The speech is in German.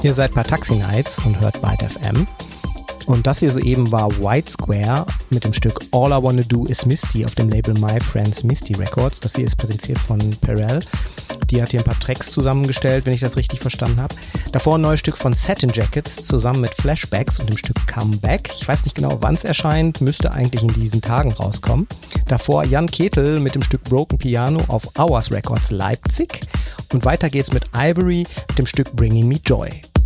Ihr seid bei Taxi Nights und hört Byte FM. Und das hier soeben war White Square mit dem Stück All I Wanna Do Is Misty auf dem Label My Friends Misty Records. Das hier ist präsentiert von Perel. Die hat hier ein paar Tracks zusammengestellt, wenn ich das richtig verstanden habe. Davor ein neues Stück von Satin Jackets zusammen mit Flashbacks und dem Stück Come Back. Ich weiß nicht genau, wann es erscheint, müsste eigentlich in diesen Tagen rauskommen. Davor Jan Ketel mit dem Stück Broken Piano auf Hours Records Leipzig. Und weiter geht's mit Ivory mit dem Stück Bringing Me Joy.